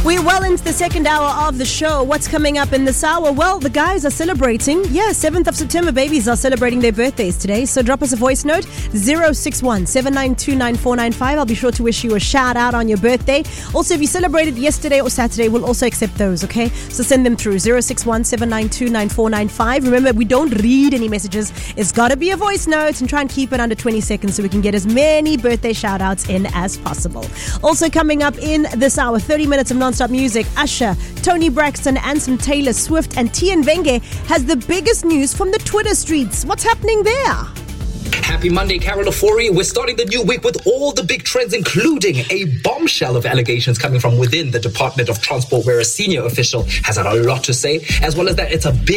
We're well into the second hour of the show. What's coming up in this hour? Well, the guys are celebrating. 7th of September, babies are celebrating their birthdays today. So drop us a voice note, 061-792-9495. I'll be sure to wish you a shout out on your birthday. Also, if you celebrated yesterday or Saturday, we'll also accept those, okay? So send them through, 061-792-9495. Remember, we don't read any messages. It's got to be a voice note, and try and keep it under 20 seconds so we can get as many birthday shout outs in as possible. Also coming up in this hour, 30 minutes of non-stop music. Usher, Tony Braxton, and some Taylor Swift, and Tian Venge has the biggest news from the Twitter streets. What's happening there? Happy Monday, Carol Ofori. We're starting the new week with all the big trends, including a bombshell of allegations coming from within the Department of Transport, where a senior official has had a lot to say, as well as that it's a big